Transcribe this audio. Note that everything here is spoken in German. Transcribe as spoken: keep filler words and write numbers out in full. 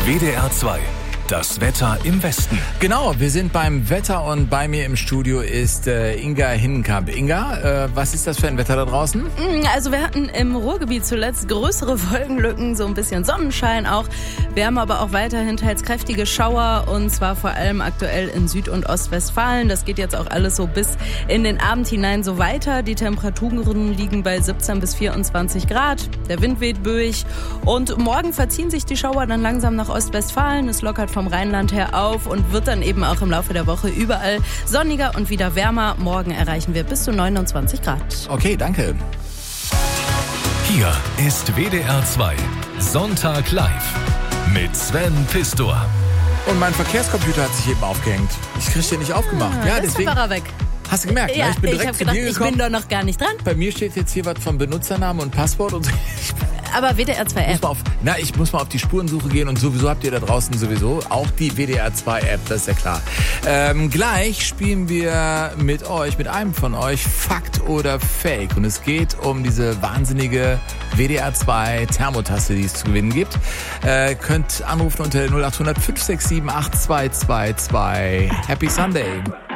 W D R zwei. Das Wetter im Westen. Genau, wir sind beim Wetter und bei mir im Studio ist äh, Inga Hinnenkamp. Inga, äh, was ist das für ein Wetter da draußen? Also wir hatten im Ruhrgebiet zuletzt größere Wolkenlücken, so ein bisschen Sonnenschein auch. Wir haben aber auch weiterhin teils kräftige Schauer und zwar vor allem aktuell in Süd- und Ostwestfalen. Das geht jetzt auch alles so bis in den Abend hinein so weiter. Die Temperaturen liegen bei siebzehn bis vierundzwanzig Grad. Der Wind weht böig und morgen verziehen sich die Schauer dann langsam nach Ostwestfalen. Es lockert vom Rheinland her auf und wird dann eben auch im Laufe der Woche überall sonniger und wieder wärmer. Morgen erreichen wir bis zu neunundzwanzig Grad. Okay, danke. Hier ist W D R zwei. Sonntag live mit Sven Pistor. Und mein Verkehrscomputer hat sich eben aufgehängt. Ich kriege den nicht aufgemacht. Ah, ja, deswegen deswegen. war er weg. Hast du gemerkt? Ja, ne? Ich bin ich direkt habe zu gedacht, dir ich gekommen. bin doch noch gar nicht dran. Bei mir steht jetzt hier was vom Benutzernamen und Passwort und so. Aber W D R zwei Muss App. mal auf, na, ich muss mal auf die Spurensuche gehen und sowieso habt ihr da draußen sowieso auch die W D R zwei App, das ist ja klar. Ähm, gleich spielen wir mit euch, mit einem von euch, Fakt oder Fake. Und es geht um diese wahnsinnige W D R zwei Thermotasse, die es zu gewinnen gibt. Äh, könnt anrufen unter null acht hundert fünf sechs sieben acht zwei zwei zwei. Happy Sunday.